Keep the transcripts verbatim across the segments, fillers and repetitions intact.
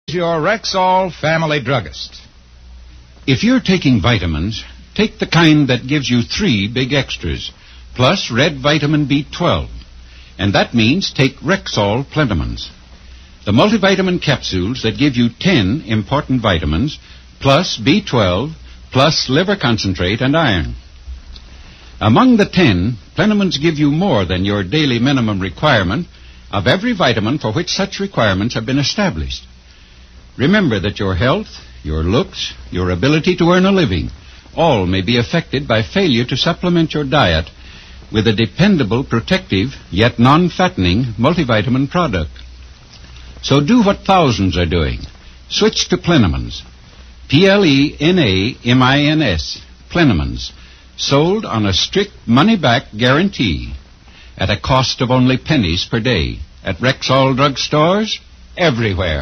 Your Rexall family druggist. If you're taking vitamins, take the kind that gives you three big extras, plus red vitamin B twelve. And that means take Rexall Plentimins. The multivitamin capsules that give you ten important vitamins, plus B twelve, plus liver concentrate and iron. Among the ten, Plentimins give you more than your daily minimum requirement of every vitamin for which such requirements have been established. Remember that your health, your looks, your ability to earn a living, all may be affected by failure to supplement your diet with a dependable, protective, yet non-fattening multivitamin product. So do what thousands are doing. Switch to Plentimins. P L E N A M I N S. Plentimins. Sold on a strict money-back guarantee at a cost of only pennies per day at Rexall drugstores everywhere.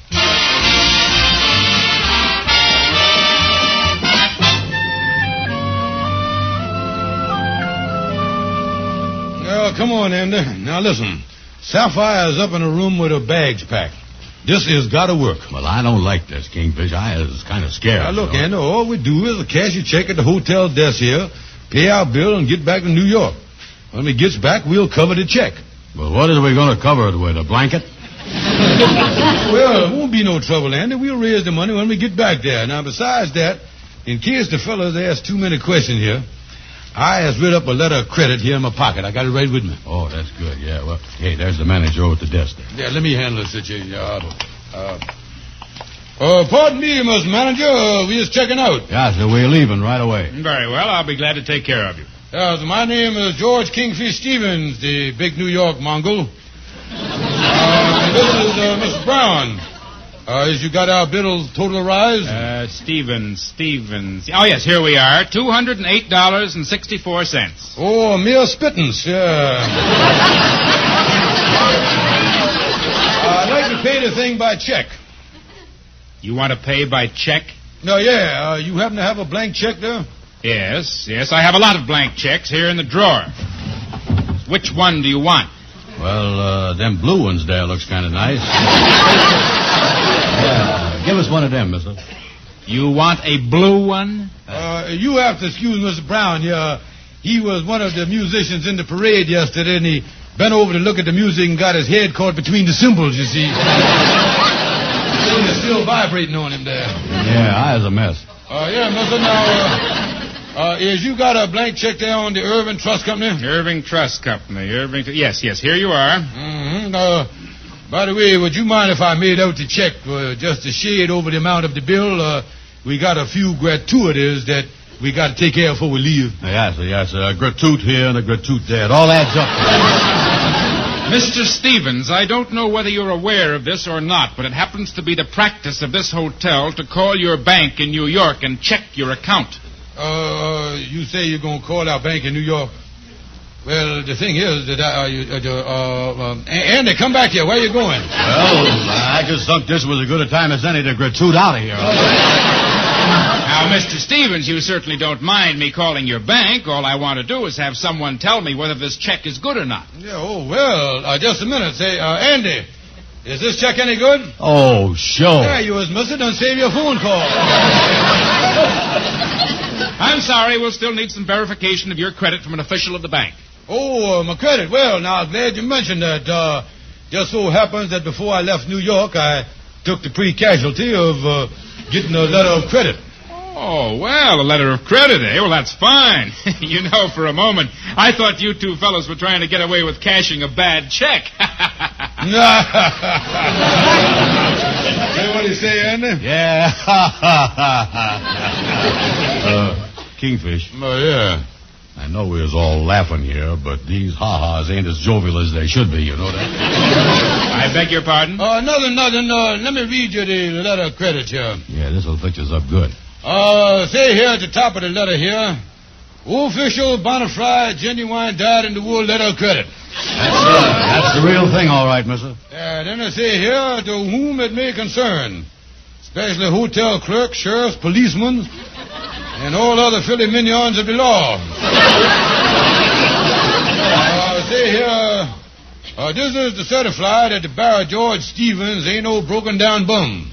Oh, come on, Andy. Now, listen. Sapphire's up in a room with her bags packed. This has got to work. Well, I don't like this, Kingfish. I is kind of scared. Now, look, you know? Andy, all we do is cash a check at the hotel desk here, pay our bill, and get back to New York. When we gets back, we'll cover the check. Well, what are we going to cover it with, a blanket? Well, it won't be no trouble, Andy. We'll raise the money when we get back there. Now, besides that, in case the fellas ask too many questions here, I has writ up a letter of credit here in my pocket. I got it right with me. Oh, that's good, yeah. Well, hey, there's the manager over at the desk there. Yeah, let me handle the situation. Uh, uh, uh, pardon me, Mister Manager. Uh, we just checking out. Yeah, so we're leaving right away. Very well. I'll be glad to take care of you. Uh, so my name is George Kingfish Stevens, the big New York Mongol. Uh, this is uh, Miss Brown. Uh, as you got our bill totalized? Uh, Stevens, Stevens. Oh, yes, here we are. two hundred eight dollars and sixty-four cents. Oh, mere spittance, yeah. uh, I'd like to pay the thing by check. You want to pay by check? No, yeah. Uh, you happen to have a blank check there? Yes, yes. I have a lot of blank checks here in the drawer. Which one do you want? Well, uh, them blue ones there looks kind of nice. Yeah, give us one of them, mister. You want a blue one? Uh, you have to excuse Mister Brown. Yeah, he was one of the musicians in the parade yesterday, and he bent over to look at the music and got his head caught between the cymbals, you see. It's still vibrating on him there. Yeah, I was a mess. Uh, yeah, mister, now, uh, uh, is you got a blank check there on the Irving Trust Company? Irving Trust Company. Irving. Yes, yes, here you are. Mm-hmm. Uh, by the way, would you mind if I made out the check uh, just a shade over the amount of the bill? Uh, we got a few gratuities that we got to take care of before we leave. Yes, yes, a gratuit here and a gratuit there. It all adds up. Mister Stevens, I don't know whether you're aware of this or not, but it happens to be the practice of this hotel to call your bank in New York and check your account. Uh, you say you're going to call our bank in New York? Well, the thing is that I, uh, you, uh, uh, um, Andy, come back here. Where are you going? Well, I just thought this was as good a time as any to gratuit out of here. Now, Mister Stevens, you certainly don't mind me calling your bank. All I want to do is have someone tell me whether this check is good or not. Yeah, oh, well, uh, just a minute. Say, uh, Andy, is this check any good? Oh, sure. Yeah, you was mister Don't save your phone call. I'm sorry, we'll still need some verification of your credit from an official of the bank. Oh, uh, my credit. Well, now, I'm glad you mentioned that. Uh, just so happens that before I left New York, I took the pre-casualty of uh, getting a letter of credit. Oh, well, a letter of credit, eh? Well, that's fine. You know, for a moment, I thought you two fellows were trying to get away with cashing a bad check. Hey, what do you say, Andy? Yeah. uh, Kingfish. Oh, yeah. I know we was all laughing here, but these ha-has ain't as jovial as they should be, you know that? I beg your pardon? Uh, nothing, nothing. Uh, let me read you the letter of credit here. Yeah, this'll fix us up good. Uh, say here at the top of the letter here, official bona fide genuine dyed in the wool letter of credit. That's, uh, that's the real thing, all right, mister. Uh, then I say here, to whom it may concern, especially hotel clerks, sheriffs, policemen, and all other filly minions of the law. uh, say here, uh, this is to certify that the Barry George Stevens ain't no broken down bum.